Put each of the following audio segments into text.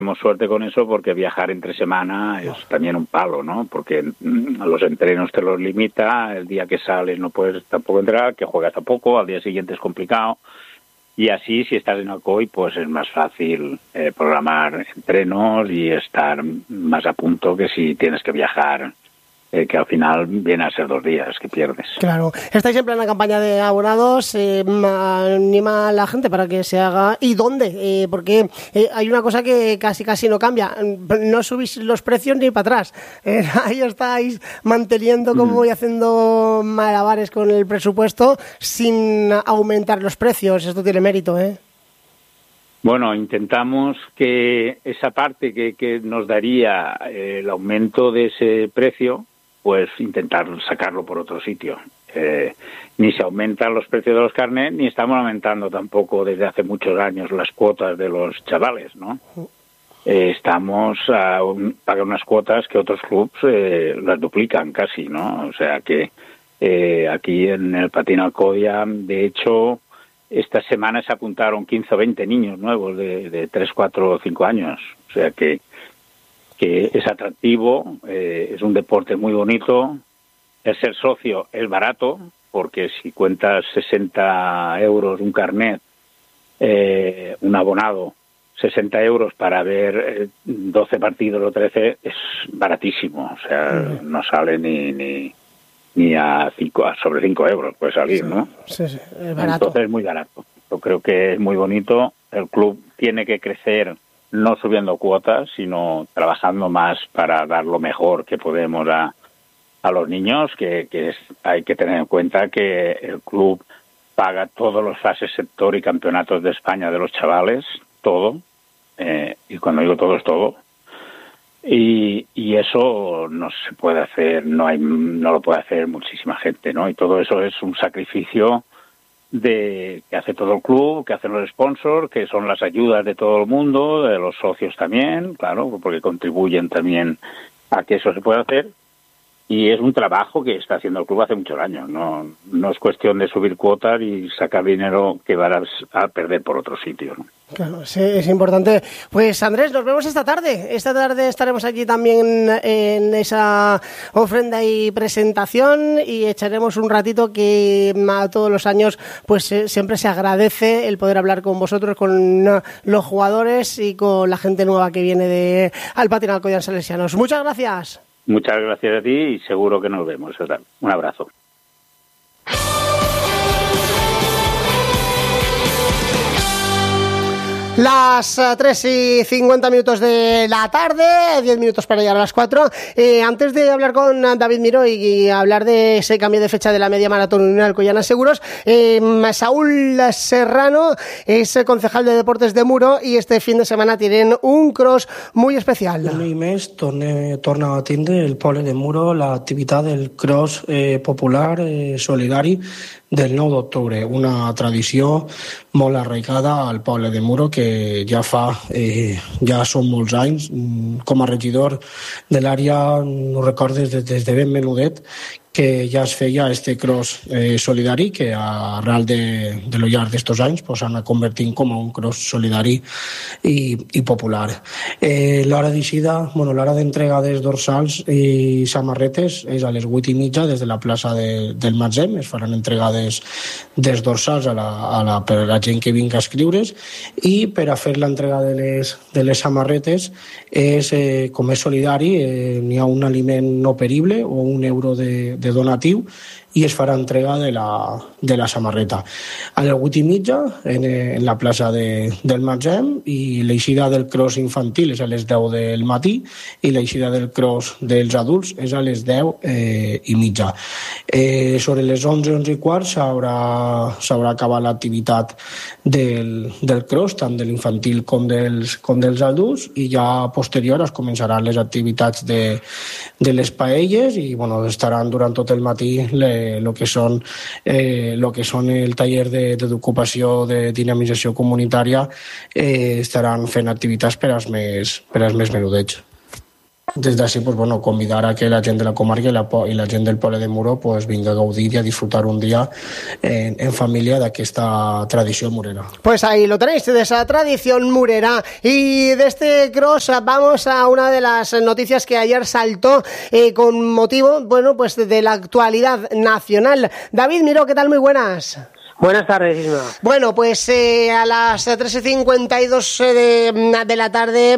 Tenemos suerte con eso porque viajar entre semana es también un palo, ¿no? Porque los entrenos te los limita, el día que sales no puedes tampoco entrar, que juegas tampoco, al día siguiente es complicado. Y así, si estás en Alcoy, pues es más fácil programar entrenos y estar más a punto que si tienes que viajar, que al final viene a ser 2 días que pierdes. Claro. Estáis en plena campaña de abonados, anima a la gente para que se haga. ¿Y dónde? Porque hay una cosa que casi no cambia. No subís los precios ni para atrás. Ahí estáis manteniendo como y haciendo malabares con el presupuesto sin aumentar los precios. Esto tiene mérito, ¿eh? Bueno, intentamos que esa parte que nos daría el aumento de ese precio, pues intentar sacarlo por otro sitio. Ni se aumentan los precios de los carnets, ni estamos aumentando tampoco desde hace muchos años las cuotas de los chavales, ¿no? Estamos a pagar unas cuotas que otros clubs las duplican casi, ¿no? O sea que aquí en el Patín Alcodia, de hecho, esta semana se apuntaron 15 o 20 niños nuevos de 3, 4 o 5 años. O sea que es atractivo, es un deporte muy bonito. El ser socio es barato, porque si cuentas 60 euros un carnet, un abonado, 60 euros para ver 12 partidos o 13, es baratísimo. O sea, no sale ni a sobre 5 euros puede salir, ¿no? Sí, es barato. Entonces es muy barato. Yo creo que es muy bonito. El club tiene que crecer no subiendo cuotas, sino trabajando más para dar lo mejor que podemos a los niños, hay que tener en cuenta que el club paga todos los fases sector y campeonatos de España de los chavales, todo, y cuando digo todo es todo. Y eso no se puede hacer, no lo puede hacer muchísima gente, ¿no? Y todo eso es un sacrificio que hace todo el club, que hacen los sponsors, que son las ayudas de todo el mundo, de los socios también, claro, porque contribuyen también a que eso se pueda hacer. Y es un trabajo que está haciendo el club hace muchos años, no es cuestión de subir cuotas y sacar dinero que vas a perder por otro sitio, ¿no? Claro, sí, es importante. Pues Andrés, nos vemos esta tarde. Esta tarde estaremos allí también en esa ofrenda y presentación y echaremos un ratito que a todos los años pues siempre se agradece el poder hablar con vosotros, con los jugadores y con la gente nueva que viene al Patín Alcoyano Salesianos. Muchas gracias. Muchas gracias a ti y seguro que nos vemos. Un abrazo. Las 3:50 de la tarde, 10 minutos para llegar a las 4. Antes de hablar con David Miró y hablar de ese cambio de fecha de la media maratón Unión Alcoyana Seguros, Saúl Serrano es concejal de Deportes de Muro y este fin de semana tienen un cross muy especial. Un mes torna a tindre el poble de Muro l'activitat del cross popular solidari del 9 d'octubre, una tradició molt arraigada al poble de Muro que ja són molts anys. Com a regidor de l'àrea no recordes des de ben menudet que ja es feia este cross solidari que arrel de lo llarg d'estos anys pues, s'ha anat convertint com a un cross solidari i popular. L'hora d'eixida, l'hora d'entrega dels dorsals i samarretes és a les 8:30 des de la plaça del Matzem. Es faran entregades dels dorsals per a la gent que vingui a escriure's i per a fer l'entrega de les samarretes com és solidari n'hi ha un aliment no perible o €1 de donatiu i es farà entrega de la samarreta. A les 8:30 en la plaça del Matzem i l'eixida del cross infantil és a les 10 del matí i l'eixida del cross dels adults és a les 10:30. Sobre les 11:15 s'haurà acabat l'activitat del cross, tant de l'infantil com dels adults i ja posterior es començaran les activitats de les paelles i estaran durant tot el matí lo que són el taller d'ocupació de dinamització comunitària estaran fent activitats per als més menudets. Des d'ací, pues, bueno, convidar a que la gent de la comarca i la gent del poble de Muro pues, vinga a gaudir i a disfrutar un dia en família d'aquesta tradició murera. Pues ahí lo tenéis, de esa tradición murera. Y de este cross vamos a una de las noticias que ayer saltó con motivo, bueno, pues de la actualidad nacional. David Miró, ¿qué tal? Muy buenas. Buenas tardes, Isma. Bueno, pues a las 13:52 de la tarde,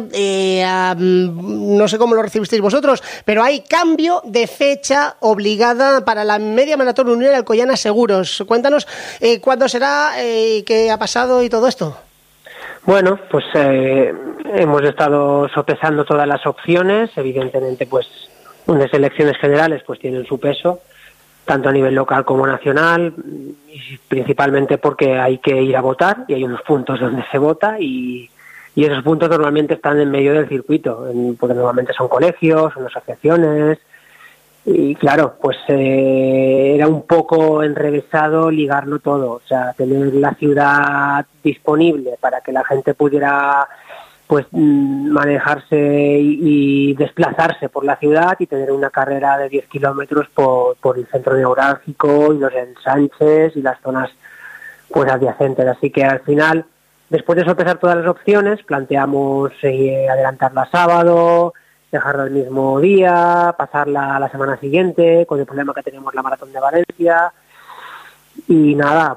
no sé cómo lo recibisteis vosotros, pero hay cambio de fecha obligada para la media maratón Unión Alcoyana Seguros. Cuéntanos cuándo será, qué ha pasado y todo esto. Bueno, pues hemos estado sopesando todas las opciones. Evidentemente, pues unas elecciones generales pues tienen su peso, tanto a nivel local como nacional, y principalmente porque hay que ir a votar y hay unos puntos donde se vota y esos puntos normalmente están en medio del circuito, porque normalmente son colegios, son asociaciones y claro, pues era un poco enrevesado ligarlo todo, o sea, tener la ciudad disponible para que la gente pudiera pues manejarse y desplazarse por la ciudad y tener una carrera de 10 kilómetros por el centro neurálgico y los ensanches y las zonas pues adyacentes. Así que al final, después de sopesar todas las opciones, planteamos adelantarla a sábado, dejarla el mismo día, pasarla a la semana siguiente, con el problema que tenemos la Maratón de Valencia. Y nada,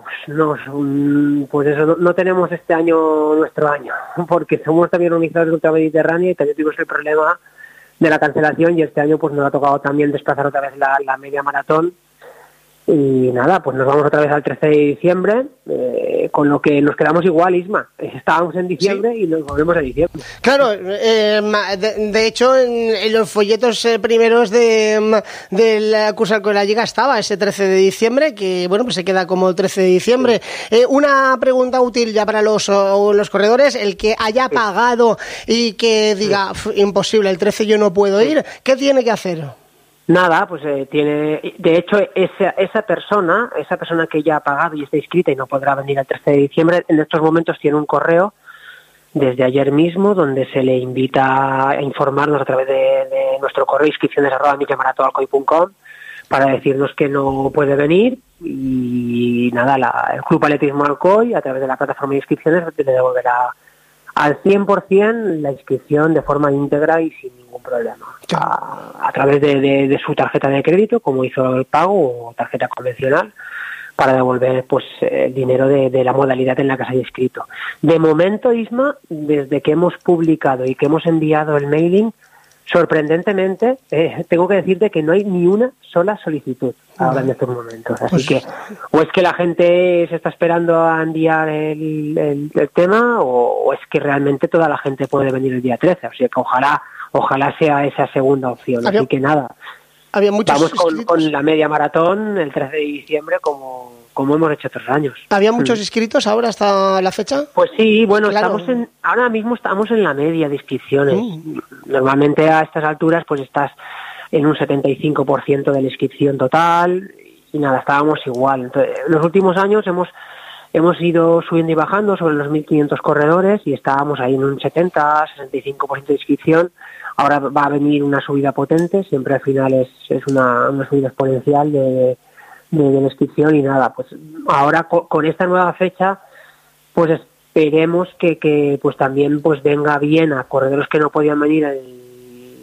pues no tenemos este año nuestro año, porque somos también organizadores de Ultramediterránea y también tuvimos el problema de la cancelación y este año pues nos ha tocado también desplazar otra vez la media maratón. Y nada, pues nos vamos otra vez al 13 de diciembre, con lo que nos quedamos igual, Isma. Estábamos en diciembre y nos volvemos a diciembre. Claro, de hecho en los folletos primeros del curso Alcoyana Llega estaba ese 13 de diciembre, que bueno, pues se queda como el 13 de diciembre. Una pregunta útil ya para los corredores, el que haya pagado y que diga, imposible, el 13 yo no puedo ir, ¿qué tiene que hacer? Nada, pues tiene, de hecho, esa persona que ya ha pagado y está inscrita y no podrá venir el 13 de diciembre, en estos momentos tiene un correo desde ayer mismo donde se le invita a informarnos a través de nuestro correo inscripciones@mediamaratonalcoy.com para decirnos que no puede venir y nada, el Club Atletismo Alcoy a través de la plataforma de inscripciones le devolverá al 100% la inscripción de forma íntegra y sin ningún problema. A través de su tarjeta de crédito, como hizo el pago, o tarjeta convencional, para devolver pues el dinero de la modalidad en la que se haya inscrito. De momento, Isma, desde que hemos publicado y que hemos enviado el mailing, sorprendentemente, tengo que decirte que no hay ni una sola solicitud ahora en estos momentos. Así que, o es que la gente se está esperando a enviar el tema, o es que realmente toda la gente puede venir el día 13. O sea que ojalá sea esa segunda opción. Así que nada, vamos con la media maratón el 13 de diciembre como hemos hecho otros años. ¿Había muchos inscritos ahora hasta la fecha? Pues sí, bueno, claro. Ahora mismo estamos en la media de inscripciones. Normalmente a estas alturas pues estás en un 75% de la inscripción total y nada, estábamos igual. Entonces, en los últimos años hemos ido subiendo y bajando sobre los 1.500 corredores y estábamos ahí en un 70-65% de inscripción. Ahora va a venir una subida potente, siempre al final es una subida exponencial de la inscripción y nada, pues ahora con esta nueva fecha pues esperemos que pues también pues venga bien a corredores que no podían venir el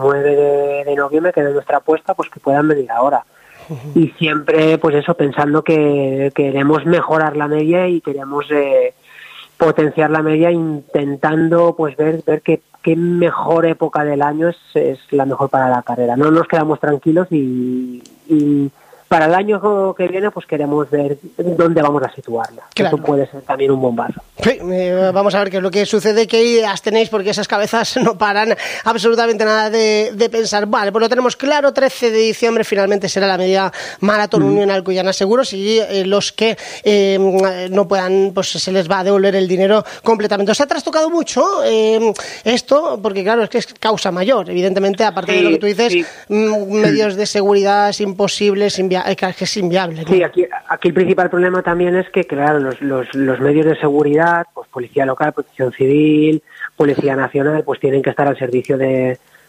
29 de noviembre, que era nuestra apuesta, pues que puedan venir ahora. Y siempre pues eso, pensando que queremos mejorar la media y queremos potenciar la media, intentando pues ver qué mejor época del año es la mejor para la carrera. No nos quedamos tranquilos y para el año que viene pues queremos ver dónde vamos a situarla. Claro. Eso puede ser también un bombazo. Sí, vamos a ver qué es lo que sucede, qué ideas tenéis, porque esas cabezas no paran absolutamente nada de pensar. Vale, pues lo tenemos claro, 13 de diciembre finalmente será la media maratón Unión Alcoyana Seguros y los que no puedan, pues se les va a devolver el dinero completamente. ¿Os ha trastocado mucho esto? Porque claro, es que es causa mayor, evidentemente, aparte de lo que tú dices, medios de seguridad es imposible, es inviable, ¿no? Sí, aquí el principal problema también es que, claro, los medios de seguridad, pues Policía Local, Protección Civil, Policía Nacional, pues tienen que estar al servicio de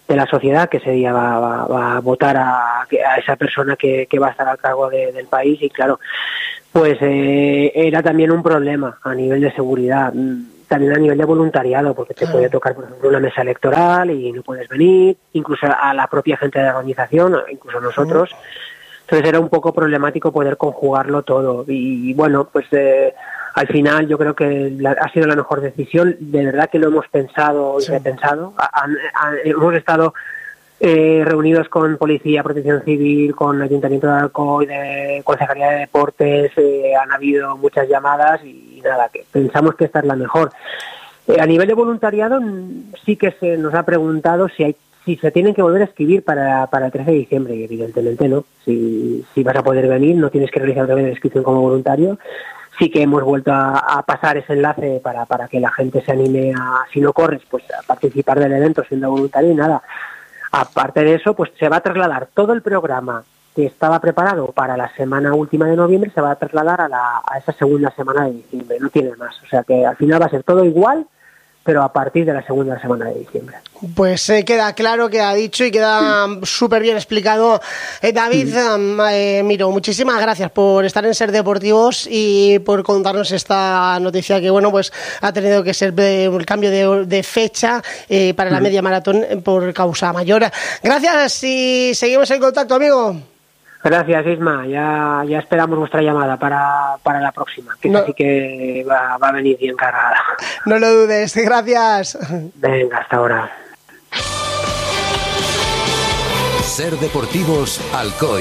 la sociedad que ese día va a votar a esa persona que va a estar al cargo del país. Y claro, pues era también un problema a nivel de seguridad, también a nivel de voluntariado, porque te puede tocar, por ejemplo, una mesa electoral y no puedes venir, incluso a la propia gente de la organización, incluso nosotros. Entonces era un poco problemático poder conjugarlo todo. Y bueno, pues al final yo creo que ha sido la mejor decisión. De verdad que lo hemos pensado y repensado. Hemos estado reunidos con Policía, Protección Civil, con Ayuntamiento de Alcoy, de Concejalía de Deportes. Han habido muchas llamadas y nada, que pensamos que esta es la mejor. A nivel de voluntariado sí que se nos ha preguntado si se tienen que volver a escribir para el 13 de diciembre, y evidentemente no. Si vas a poder venir, no tienes que realizar otra vez la inscripción como voluntario. Sí que hemos vuelto a pasar ese enlace para que la gente se anime si no corres, pues a participar del evento siendo voluntario. Y nada, aparte de eso, pues se va a trasladar todo el programa que estaba preparado para la semana última de noviembre, se va a trasladar a esa segunda semana de diciembre, no tiene más. O sea que al final va a ser todo igual, pero a partir de la segunda semana de diciembre. Pues queda claro, queda dicho y queda súper bien explicado. David Miró, muchísimas gracias por estar en Ser Deportivos y por contarnos esta noticia que, bueno, pues ha tenido que ser el cambio de fecha para la media maratón por causa mayor. Gracias y seguimos en contacto, amigo. Gracias, Isma. Ya esperamos vuestra llamada para la próxima, que sí que va a venir bien cargada. No lo dudes. Gracias. Venga, hasta ahora. Ser Deportivos Alcoy.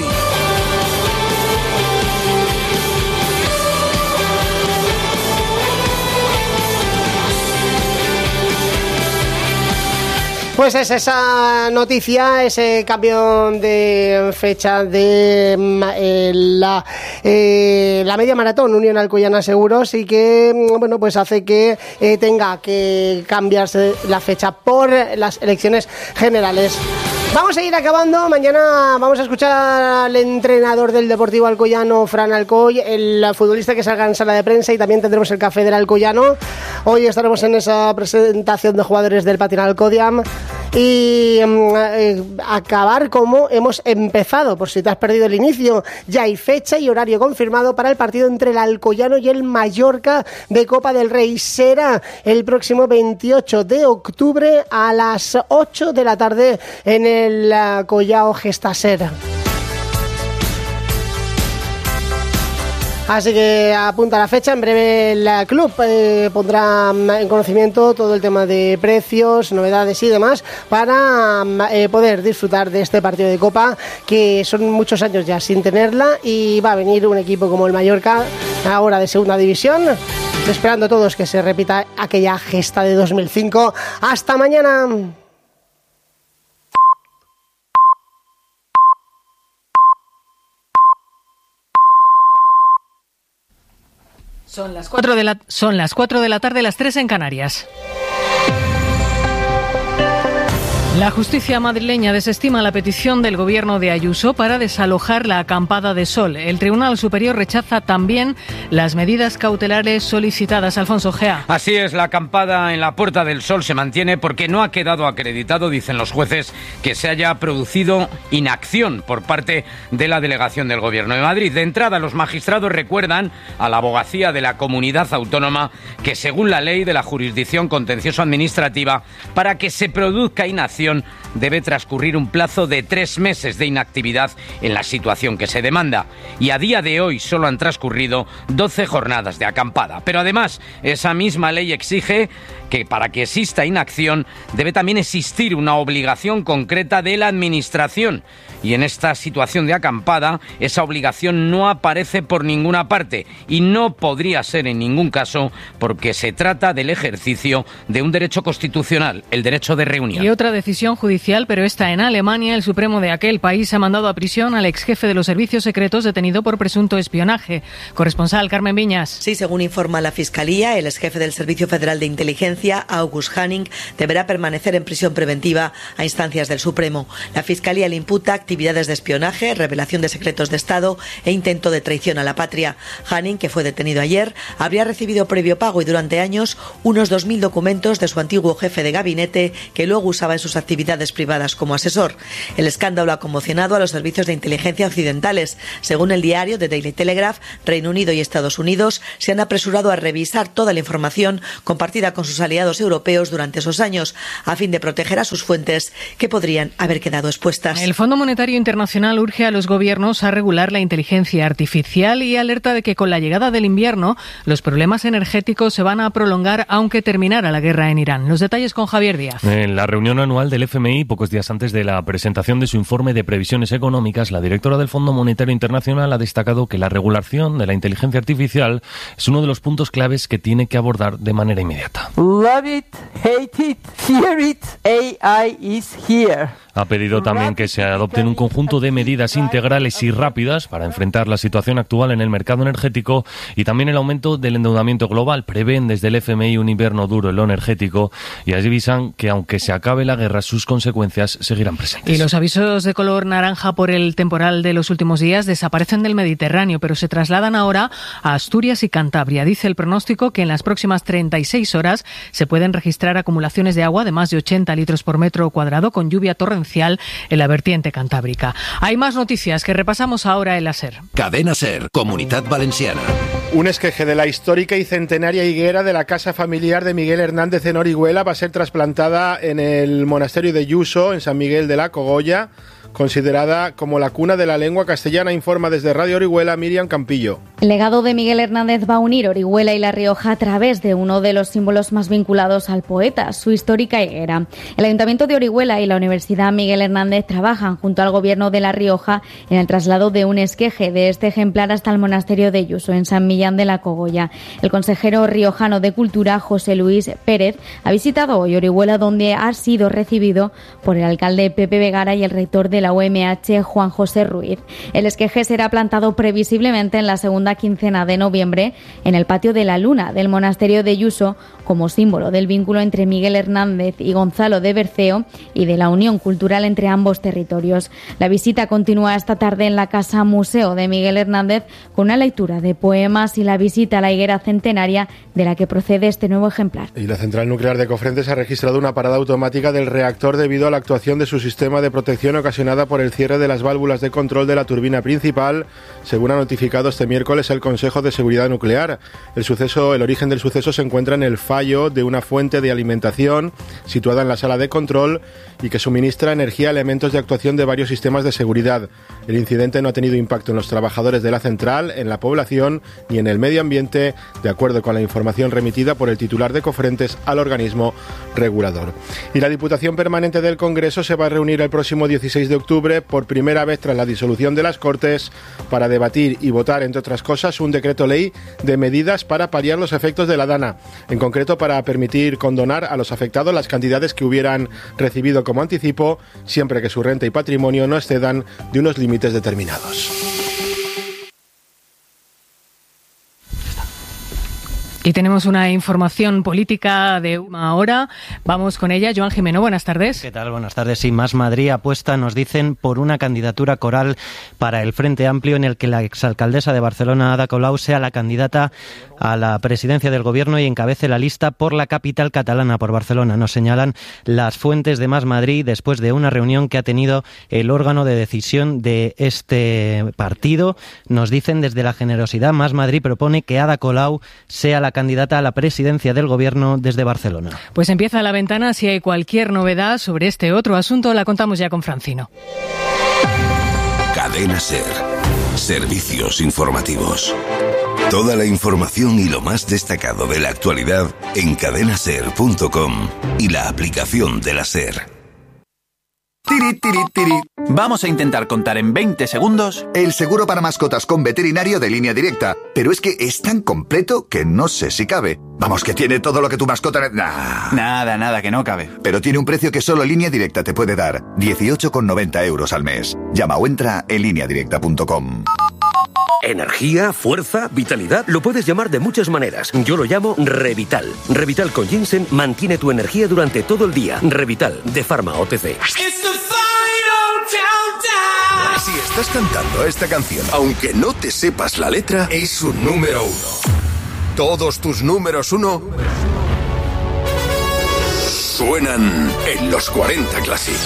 Pues es esa noticia, ese cambio de fecha de la media maratón Unión Alcoyana Seguros, y que, bueno, pues hace que tenga que cambiarse la fecha por las elecciones generales. Vamos a ir acabando. Mañana vamos a escuchar al entrenador del Deportivo Alcoyano, Fran Alcoy, el futbolista que salga en sala de prensa, y también tendremos el café del Alcoyano. Hoy estaremos en esa presentación de jugadores del Patin Alcodiam y acabar como hemos empezado. Por si te has perdido el inicio, ya hay fecha y horario confirmado para el partido entre el Alcoyano y el Mallorca de Copa del Rey. Será el próximo 28 de octubre a las 8 de la tarde en el Collao Gestaser. Así que apunta la fecha. En breve el club pondrá en conocimiento todo el tema de precios, novedades y demás para poder disfrutar de este partido de Copa, que son muchos años ya sin tenerla, y va a venir un equipo como el Mallorca, ahora de segunda división, esperando todos que se repita aquella gesta de 2005. Hasta mañana. Son las 4 de la tarde, las 3 en Canarias. La justicia madrileña desestima la petición del gobierno de Ayuso para desalojar la acampada de Sol. El Tribunal Superior rechaza también las medidas cautelares solicitadas. Alfonso Gea. Así es, la acampada en la Puerta del Sol se mantiene porque no ha quedado acreditado, dicen los jueces, que se haya producido inacción por parte de la delegación del Gobierno de Madrid. De entrada, los magistrados recuerdan a la abogacía de la comunidad autónoma que, según la ley de la jurisdicción contencioso-administrativa, para que se produzca inacción debe transcurrir un plazo de 3 meses de inactividad en la situación que se demanda. Y a día de hoy solo han transcurrido 12 jornadas de acampada. Pero además, esa misma ley exige que para que exista inacción debe también existir una obligación concreta de la Administración. Y en esta situación de acampada, esa obligación no aparece por ninguna parte y no podría ser en ningún caso, porque se trata del ejercicio de un derecho constitucional, el derecho de reunión. Y otra decisión judicial, pero esta en Alemania. El Supremo de aquel país ha mandado a prisión al exjefe de los servicios secretos detenido por presunto espionaje. Corresponsal Carmen Viñas. Sí, según informa la Fiscalía, el exjefe del Servicio Federal de Inteligencia, August Hanning, deberá permanecer en prisión preventiva a instancias del Supremo. La Fiscalía le imputa actividades de espionaje, revelación de secretos de Estado e intento de traición a la patria. Hanning, que fue detenido ayer, habría recibido previo pago y durante años unos 2.000 documentos de su antiguo jefe de gabinete, que luego usaba en sus actividades privadas como asesor. El escándalo ha conmocionado a los servicios de inteligencia occidentales. Según el diario The Daily Telegraph, Reino Unido y Estados Unidos se han apresurado a revisar toda la información compartida con sus aliados europeos durante esos años, a fin de proteger a sus fuentes que podrían haber quedado expuestas. El Fondo Monetario Internacional urge a los gobiernos a regular la inteligencia artificial y alerta de que con la llegada del invierno los problemas energéticos se van a prolongar aunque terminara la guerra en Irán. Los detalles con Javier Díaz. En la reunión anual del FMI, pocos días antes de la presentación de su informe de previsiones económicas, la directora del Fondo Monetario Internacional ha destacado que la regulación de la inteligencia artificial es uno de los puntos claves que tiene que abordar de manera inmediata. Love it, hate it, fear it, AI is here. Ha pedido también que se adopten un conjunto de medidas integrales y rápidas para enfrentar la situación actual en el mercado energético y también el aumento del endeudamiento global. Prevén desde el FMI un invierno duro en lo energético y avisan que aunque se acabe la guerra, sus consecuencias seguirán presentes. Y los avisos de color naranja por el temporal de los últimos días desaparecen del Mediterráneo, pero se trasladan ahora a Asturias y Cantabria. Dice el pronóstico que en las próximas 36 horas se pueden registrar acumulaciones de agua de más de 80 litros por metro cuadrado con lluvia torrencial en la vertiente cantábrica. Hay más noticias que repasamos ahora en la SER. Cadena SER, Comunitat Valenciana. Un esqueje de la histórica y centenaria higuera de la casa familiar de Miguel Hernández en Orihuela va a ser trasplantada en el monasterio de Yuso, en San Miguel de la Cogolla, considerada como la cuna de la lengua castellana, informa desde Radio Orihuela Miriam Campillo. El legado de Miguel Hernández va a unir Orihuela y La Rioja a través de uno de los símbolos más vinculados al poeta, su histórica higuera. El Ayuntamiento de Orihuela y la Universidad Miguel Hernández trabajan junto al Gobierno de La Rioja en el traslado de un esqueje de este ejemplar hasta el monasterio de Yuso, en San Millán de la Cogolla. El consejero riojano de Cultura, José Luis Pérez, ha visitado hoy Orihuela, donde ha sido recibido por el alcalde Pepe Vegara y el rector de la UMH, Juan José Ruiz. El esqueje será plantado previsiblemente en la segunda quincena de noviembre en el patio de la Luna del monasterio de Yuso, como símbolo del vínculo entre Miguel Hernández y Gonzalo de Berceo y de la unión cultural entre ambos territorios. La visita continúa esta tarde en la Casa Museo de Miguel Hernández con una lectura de poemas y la visita a la higuera centenaria de la que procede este nuevo ejemplar. Y la central nuclear de Cofrentes ha registrado una parada automática del reactor debido a la actuación de su sistema de protección ocasionada por el cierre de las válvulas de control de la turbina principal, según ha notificado este miércoles el Consejo de Seguridad Nuclear. El origen del suceso se encuentra en el fallo de una fuente de alimentación situada en la sala de control y que suministra energía a elementos de actuación de varios sistemas de seguridad. El incidente no ha tenido impacto en los trabajadores de la central, en la población ni en el medio ambiente, de acuerdo con la información remitida por el titular de Cofrentes al organismo regulador. Y la Diputación Permanente del Congreso se va a reunir el próximo 16 de octubre, por primera vez tras la disolución de las Cortes, para debatir y votar, entre otras cosas, un decreto ley de medidas para paliar los efectos de la DANA, en concreto para permitir condonar a los afectados las cantidades que hubieran recibido como anticipo, siempre que su renta y patrimonio no excedan de unos límites determinados. Y tenemos una información política de una hora. Vamos con ella. Joan Jimeno, buenas tardes. ¿Qué tal? Buenas tardes. Sí, Más Madrid apuesta, nos dicen, por una candidatura coral para el Frente Amplio en el que la exalcaldesa de Barcelona, Ada Colau, sea la candidata a la presidencia del Gobierno y encabece la lista por la capital catalana, por Barcelona. Nos señalan las fuentes de Más Madrid después de una reunión que ha tenido el órgano de decisión de este partido. Nos dicen desde la generosidad, Más Madrid propone que Ada Colau sea la candidata a la presidencia del Gobierno desde Barcelona. Pues empieza la ventana. Si hay cualquier novedad sobre este otro asunto, la contamos ya con Francino. Cadena SER. Servicios informativos. Toda la información y lo más destacado de la actualidad en cadenaser.com y la aplicación de la SER. Tiri, tiri, tiri. Vamos a intentar contar en 20 segundos el seguro para mascotas con veterinario de Línea Directa. Pero es que es tan completo que no sé si cabe. Vamos, que tiene todo lo que tu mascota... Nada, que no cabe. Pero tiene un precio que solo Línea Directa te puede dar. 18,90 € al mes. Llama o entra en lineadirecta.com. Energía, fuerza, vitalidad, lo puedes llamar de muchas maneras. Yo lo llamo Revital. Revital con ginseng mantiene tu energía durante todo el día. Revital, de Pharma OTC. Si estás cantando esta canción, aunque no te sepas la letra, es un número 1. Todos tus números 1 suenan en los 40 Classic.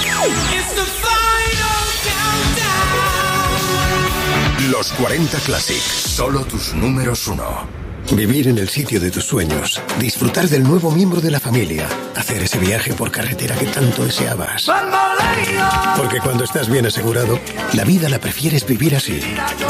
Los 40 Classic, solo tus números uno. Vivir en el sitio de tus sueños, disfrutar del nuevo miembro de la familia, hacer ese viaje por carretera que tanto deseabas. Porque cuando estás bien asegurado, la vida la prefieres vivir así.